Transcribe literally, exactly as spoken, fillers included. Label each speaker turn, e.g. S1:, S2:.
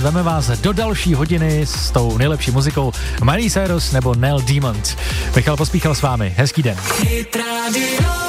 S1: veme vás do další hodiny s tou nejlepší muzikou Miley Cyrus nebo Neil Diamond. Michal Pospíchal s vámi, hezký den.